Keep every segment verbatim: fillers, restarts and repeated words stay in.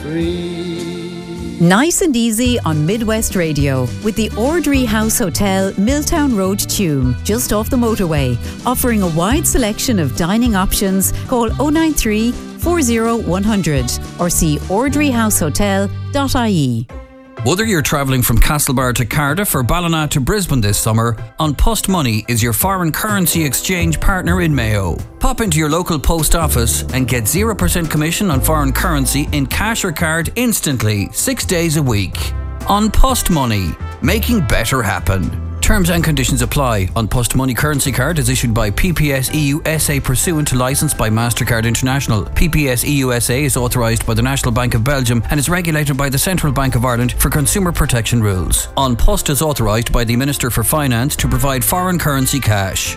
three. Nice and easy on Midwest Radio with the Ordry House Hotel, Milltown Road, Tuam, just off the motorway. Offering a wide selection of dining options. Call oh nine three, four oh one hundred or see ordry house hotel dot I E. Whether you're travelling from Castlebar to Cardiff or Ballina to Brisbane this summer, An Post Money is your foreign currency exchange partner in Mayo. Pop into your local post office and get zero percent commission on foreign currency in cash or card instantly, six days a week. An Post Money, making better happen. Terms and conditions apply. An Post Money currency card is issued by P P S E U S A pursuant to licence by MasterCard International. P P S E U S A is authorised by the National Bank of Belgium and is regulated by the Central Bank of Ireland for consumer protection rules. An Post is authorised by the Minister for Finance to provide foreign currency cash.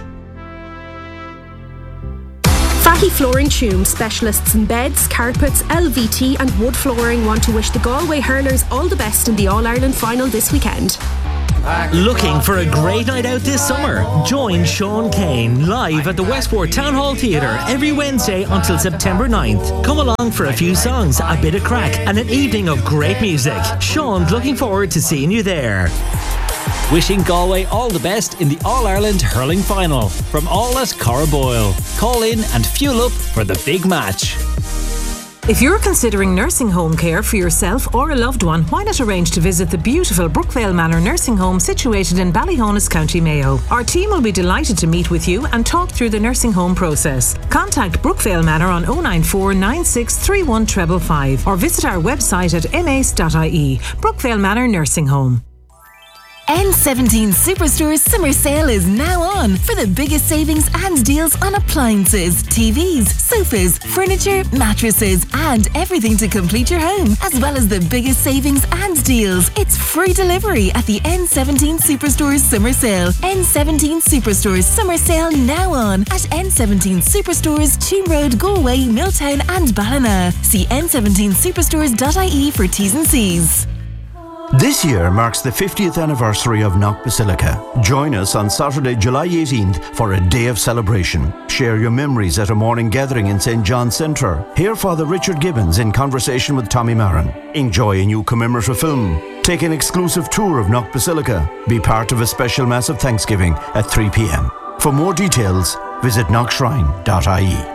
Fatty Flooring Tuam, specialists in beds, carpets, L V T and wood flooring, want to wish the Galway hurlers all the best in the All-Ireland final this weekend. Looking for a great night out this summer? Join Sean Kane live at the Westport Town Hall Theatre every Wednesday until September ninth. Come along for a few songs, a bit of crack and an evening of great music. Sean's looking forward to seeing you there. Wishing Galway all the best in the All-Ireland hurling final. From all at Cara Boyle. Call in and fuel up for the big match. If you're considering nursing home care for yourself or a loved one, why not arrange to visit the beautiful Brookvale Manor Nursing Home situated in Ballyhonus, County Mayo. Our team will be delighted to meet with you and talk through the nursing home process. Contact Brookvale Manor on oh nine four, nine six three one five five five or visit our website at m a c e dot I E. Brookvale Manor Nursing Home. N seventeen Superstore Summer Sale is now on for the biggest savings and deals on appliances, T Vs, sofas, furniture, mattresses and everything to complete your home, as well as the biggest savings and deals. It's free delivery at the N seventeen Superstore Summer Sale. N seventeen Superstore Summer Sale now on at N seventeen Superstores, Tuam Road, Galway, Milltown and Ballina. See n seventeen superstores dot I E for T's and C's. This year marks the fiftieth anniversary of Knock Basilica. Join us on Saturday, July eighteenth for a day of celebration. Share your memories at a morning gathering in Saint John's Centre. Hear Father Richard Gibbons in conversation with Tommy Marin. Enjoy a new commemorative film. Take an exclusive tour of Knock Basilica. Be part of a special Mass of Thanksgiving at three p.m. For more details, visit knock shrine dot I E.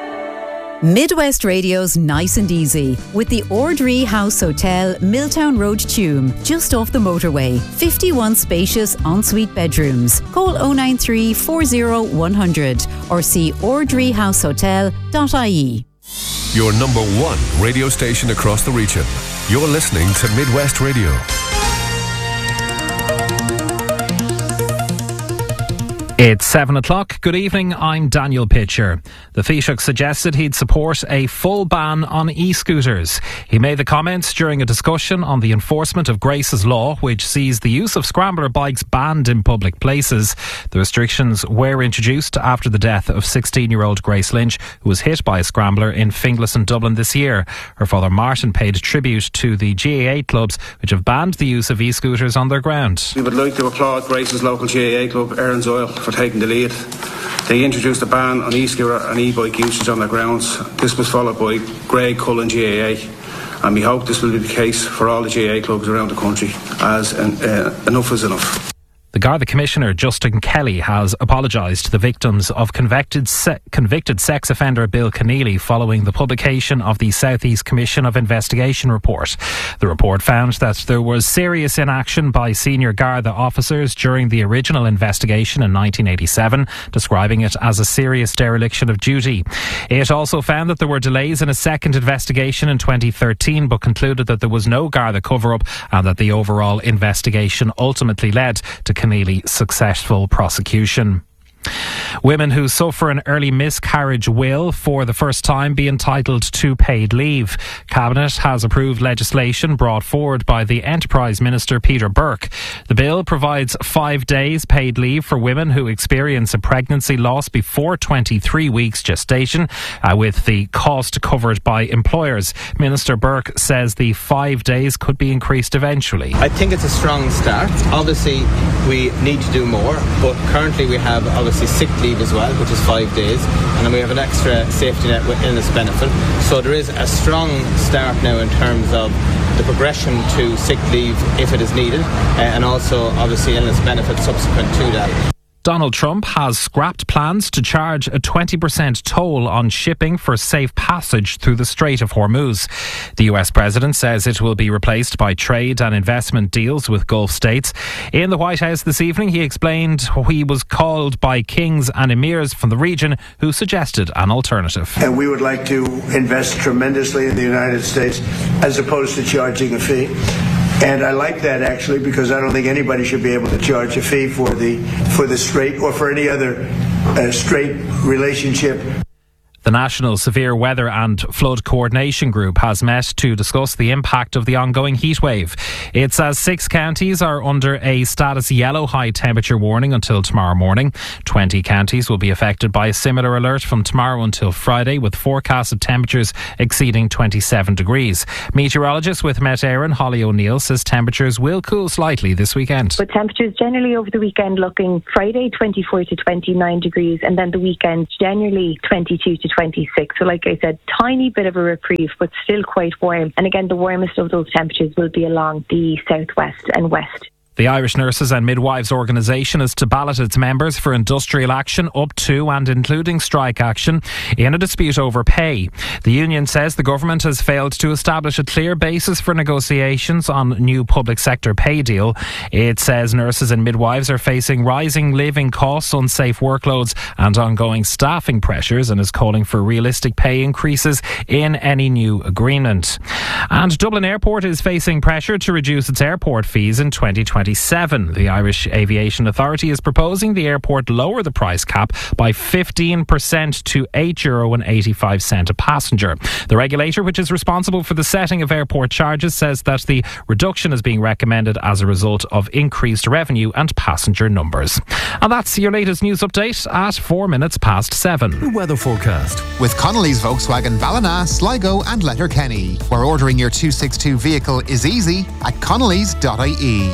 Midwest Radio's Nice and Easy with the Ordry House Hotel, Milltown Road, Tuam, just off the motorway. fifty-one spacious ensuite bedrooms. Call oh nine three, four oh one hundred or see ordry house hotel dot I E. Your number one radio station across the region. You're listening to Midwest Radio. It's seven o'clock. Good evening, I'm Daniel Pitcher. The Taoiseach suggested he'd support a full ban on e-scooters. He made the comments during a discussion on the enforcement of Grace's Law, which sees the use of scrambler bikes banned in public places. The restrictions were introduced after the death of sixteen-year-old Grace Lynch, who was hit by a scrambler in Finglas in Dublin this year. Her father Martin paid tribute to the G A A clubs, which have banned the use of e-scooters on their ground. We would like to applaud Grace's local G A A club, Erin's Oil, for taking the lead. They introduced a ban on e-scooter and e-bike usage on their grounds. This was followed by Greg Cullen G A A, and we hope this will be the case for all the G A A clubs around the country, as uh, enough is enough. The Garda Commissioner, Justin Kelly, has apologised to the victims of convicted se- convicted sex offender Bill Keneally following the publication of the South East Commission of Investigation report. The report found that there was serious inaction by senior Garda officers during the original investigation in nineteen eighty-seven, describing it as a serious dereliction of duty. It also found that there were delays in a second investigation in twenty thirteen, but concluded that there was no Garda cover-up and that the overall investigation ultimately led to Keneally's successful prosecution. Women who suffer an early miscarriage will, for the first time, be entitled to paid leave. Cabinet has approved legislation brought forward by the Enterprise Minister Peter Burke. The bill provides five days paid leave for women who experience a pregnancy loss before twenty-three weeks gestation, uh, with the cost covered by employers. Minister Burke says the five days could be increased eventually. I think it's a strong start. Obviously, we need to do more, but currently we have obviously obviously sick leave as well, which is five days, and then we have an extra safety net with illness benefit. So there is a strong start now in terms of the progression to sick leave if it is needed, uh, and also obviously illness benefit subsequent to that. Donald Trump has scrapped plans to charge a twenty percent toll on shipping for safe passage through the Strait of Hormuz. The U S president says it will be replaced by trade and investment deals with Gulf states. In the White House this evening, he explained he was called by kings and emirs from the region who suggested an alternative. And we would like to invest tremendously in the United States as opposed to charging a fee. And I like that, actually, because I don't think anybody should be able to charge a fee for the for the strait or for any other uh, strait relationship. The National Severe Weather and Flood Coordination Group has met to discuss the impact of the ongoing heatwave. It says six counties are under a status yellow high temperature warning until tomorrow morning. twenty counties will be affected by a similar alert from tomorrow until Friday, with forecasted temperatures exceeding twenty-seven degrees. Meteorologist with Met Éireann, Holly O'Neill, says temperatures will cool slightly this weekend. But temperatures generally over the weekend looking Friday twenty-four to twenty-nine degrees, and then the weekend generally twenty-two to twenty-six. So like I said, tiny bit of a reprieve, but still quite warm. And again, the warmest of those temperatures will be along the southwest and west. The Irish Nurses and Midwives Organisation is to ballot its members for industrial action up to and including strike action in a dispute over pay. The union says the government has failed to establish a clear basis for negotiations on a new public sector pay deal. It says nurses and midwives are facing rising living costs, unsafe workloads and ongoing staffing pressures, and is calling for realistic pay increases in any new agreement. And Dublin Airport is facing pressure to reduce its airport fees in twenty twenty-seven. The Irish Aviation Authority is proposing the airport lower the price cap by fifteen percent to eight euro eighty-five a passenger. The regulator, which is responsible for the setting of airport charges, says that the reduction is being recommended as a result of increased revenue and passenger numbers. And that's your latest news update at four minutes past seven. The weather forecast with Connolly's Volkswagen Ballina, Sligo and Letterkenny, where ordering your two sixty-two vehicle is easy at connellys dot I E.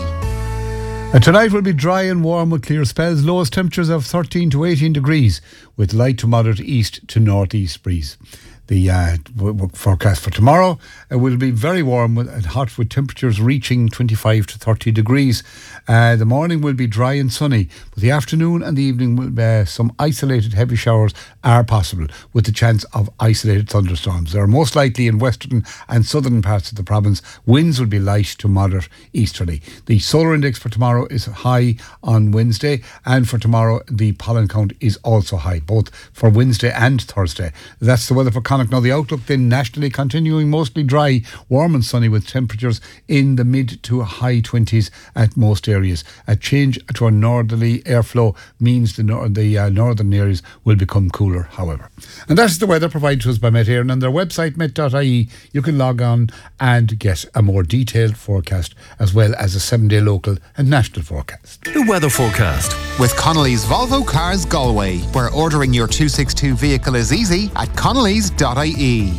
And tonight will be dry and warm with clear spells. Lowest temperatures of thirteen to eighteen degrees with light to moderate east to northeast breeze. The uh, forecast for tomorrow uh, will be very warm and hot with temperatures reaching twenty-five to thirty degrees. Uh, the morning will be dry and sunny, but the afternoon and the evening will uh, some isolated heavy showers are possible with the chance of isolated thunderstorms. They are most likely in western and southern parts of the province. Winds will be light to moderate easterly. The solar index for tomorrow is high on Wednesday, and for tomorrow the pollen count is also high, both for Wednesday and Thursday. That's the weather for Connacht. Now the outlook then nationally continuing mostly dry, warm and sunny with temperatures in the mid to high twenties at most areas. A change to our northerly airflow means the, nor- the uh, northern areas will become cooler, however. And that's the weather provided to us by Met Éireann. On their website met dot I E you can log on and get a more detailed forecast as well as a seven day local and national forecast. The weather forecast with Connolly's Volvo Cars Galway, where ordering your two sixty-two vehicle is easy at connellys dot I E.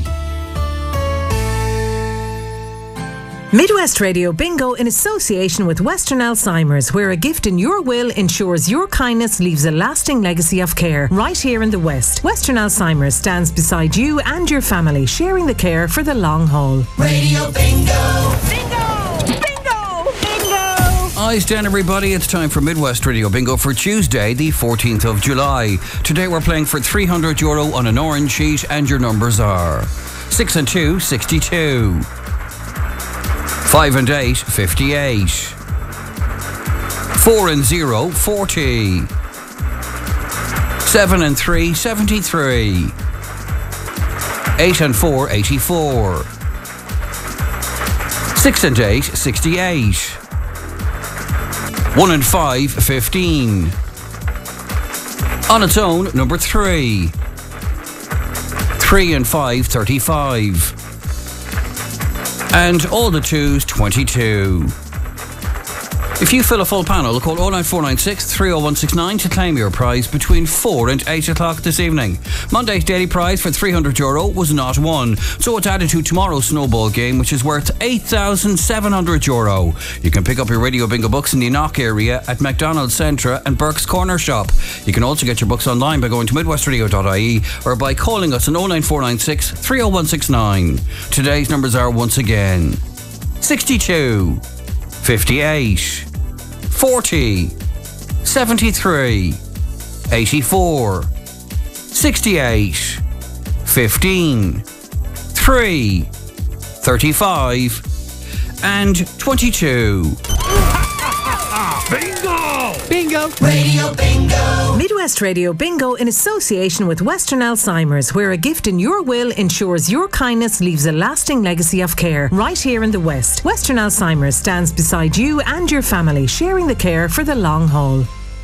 Midwest Radio Bingo in association with Western Alzheimer's, where a gift in your will ensures your kindness leaves a lasting legacy of care. Right here in the West, Western Alzheimer's stands beside you and your family, sharing the care for the long haul. Radio Bingo! Bingo! Bingo! Bingo! Eyes down, everybody. It's time for Midwest Radio Bingo for Tuesday, the fourteenth of July. Today we're playing for three hundred euro on an orange sheet, and your numbers are six and two, sixty-two. Five and eight, fifty-eight. Four and zero, forty. Seven and three, seventy-three. Eight and four, eighty-four. Six and eight, sixty-eight. One and five, fifteen. On its own, number three. Three and five, thirty-five. And all the twos, twenty-two. If you fill a full panel, call oh nine four nine six, three oh one six nine to claim your prize between four and eight o'clock this evening. Monday's daily prize for three hundred euro was not won, so it's added to tomorrow's snowball game, which is worth eight thousand seven hundred euro. You can pick up your Radio Bingo books in the Knock area at McDonald's Centra and Burke's Corner Shop. You can also get your books online by going to midwest radio dot I E or by calling us on oh nine four nine six, three oh one six nine. Today's numbers are once again sixty-two, fifty-eight, forty, seventy-three, eighty-four, sixty-eight, fifteen, three, thirty-five, and twenty-two. Bingo! Bingo! Radio Bingo! Midwest Radio Bingo in association with Western Alzheimer's, where a gift in your will ensures your kindness leaves a lasting legacy of care. Right here in the West, Western Alzheimer's stands beside you and your family, sharing the care for the long haul.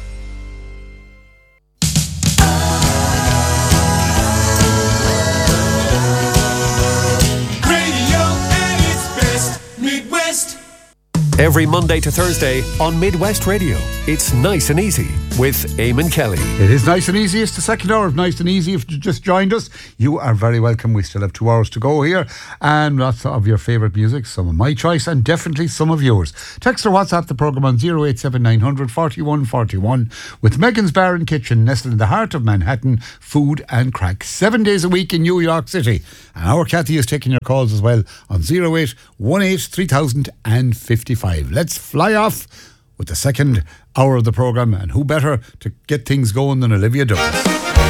Every Monday to Thursday on Midwest Radio, it's Nice and Easy with Eamon Kelly. It is Nice and Easy. It's the second hour of Nice and Easy. If you just joined us, you are very welcome. We still have two hours to go here, and lots of your favourite music, some of my choice and definitely some of yours. Text or WhatsApp the programme on oh eight seven nine hundred forty-one forty-one with Megan's Bar and Kitchen, nestled in the heart of Manhattan, food and crack, seven days a week in New York City. And our Kathy is taking your calls as well on oh eight one eight three thousand and fifty-five. Let's fly off with the second hour of the programme, and who better to get things going than Olivia Douglas.